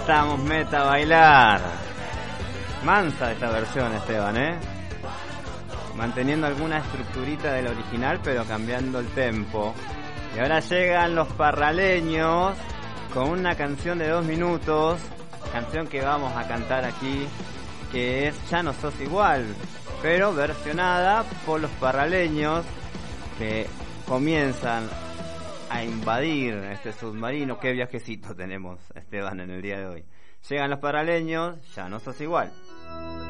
estamos, meta a bailar. Mansa esta versión, Esteban, manteniendo alguna estructurita del original, pero cambiando el tempo. Y ahora llegan los parraleños con una canción de 2 minutos, canción que vamos a cantar aquí, que es Ya no sos igual, pero versionada por los parraleños, que comienzan a invadir este submarino. Qué viajecito tenemos, Esteban, en el día de hoy. Llegan los parraleños, Ya no sos igual.